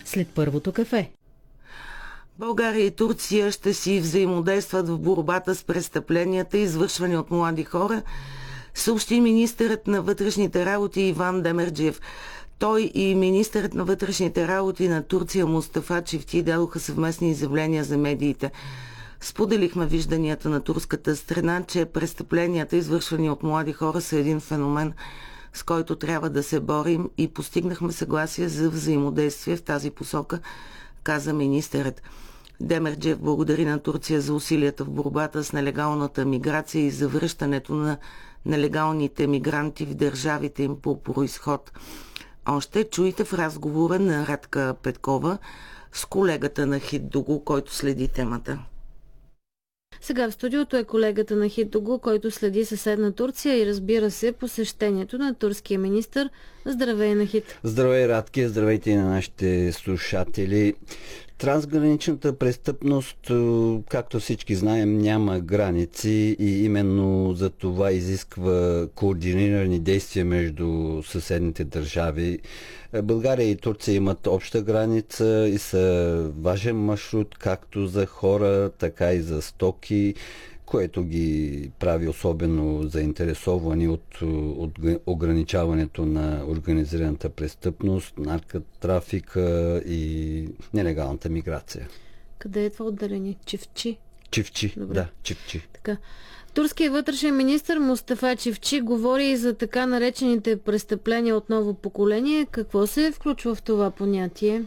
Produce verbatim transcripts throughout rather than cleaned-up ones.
след първото кафе. България и Турция ще си взаимодействат в борбата с престъпленията, извършвани от млади хора, съобщи министърът на вътрешните работи Иван Демерджиев. Той и министърът на вътрешните работи на Турция Мустафа Чифти дадоха съвместни изявления за медиите. Споделихме вижданията на турската страна, че престъпленията, извършвани от млади хора, са един феномен, с който трябва да се борим, и постигнахме съгласие за взаимодействие в тази посока, каза министърът. Демерджиев благодари на Турция за усилията в борбата с нелегалната миграция и за връщането на нелегалните мигранти в държавите им по произход. Още чуете в разговора на Радка Петкова с колегата на Хиддогу, който следи темата. Сега в студиото е колегата на Хиддогу, който следи съседна Турция и, разбира се, посещението на турския министър. Здравей, Нахид! Здравей, Радки! Здравейте и на нашите слушатели! Трансграничната престъпност, както всички знаем, няма граници и именно за това изисква координирани действия между съседните държави. България и Турция имат обща граница и са важен маршрут както за хора, така и за стоки, което ги прави особено заинтересовани от, от ограничаването на организираната престъпност, наркотрафика и нелегалната миграция. Къде е това отделение? Чифчи? Чифчи, Добре. да, Чифчи. Така. Турският вътрешен министър Мустафа Чифчи говори и за така наречените престъпления от ново поколение. Какво се включва в това понятие?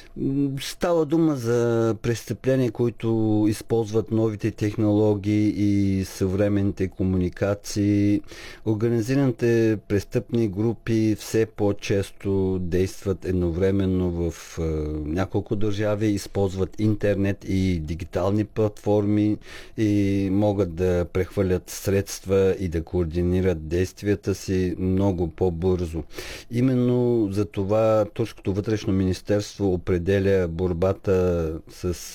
Става дума за престъпления, които използват новите технологии и съвременните комуникации. Организираните престъпни групи все по-често действат едновременно в е, няколко държави, използват интернет и дигитални платформи и могат да прехвърлят средства и да координират действията си много по-бързо. Именно за това Турското вътрешно министерство определя борбата с